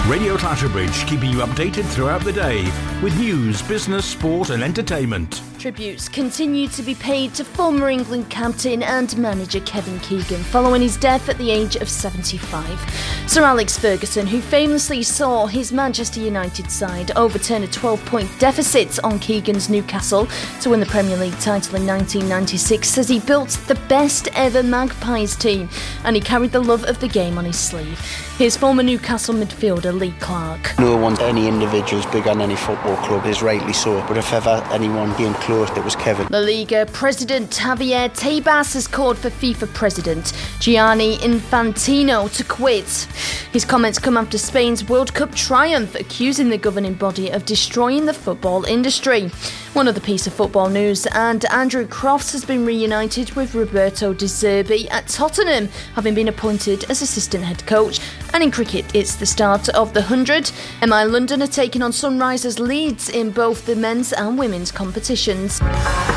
Radio Clatterbridge, keeping you updated throughout the day with news, business, sport and entertainment. Tributes continue to be paid to former England captain and manager Kevin Keegan following his death at the age of 75. Sir Alex Ferguson, who famously saw his Manchester United side overturn a 12-point deficit on Keegan's Newcastle to win the Premier League title in 1996, says he built the best ever Magpies team and he carried the love of the game on his sleeve. Here's former Newcastle midfielder Lee Clark. No one, any individual is bigger than any football club, is rightly so, but if ever anyone came close, it was Kevin. La Liga President Javier Tebas has called for FIFA President Gianni Infantino to quit. His comments come after Spain's World Cup triumph, accusing the governing body of destroying the football industry. One other piece of football news, and Andrew Crofts has been reunited with Roberto De Zerbi at Tottenham, having been appointed as assistant head coach. And in cricket, it's the start of the 100. MI London are taking on Sunrisers Leeds in both the men's and women's competitions.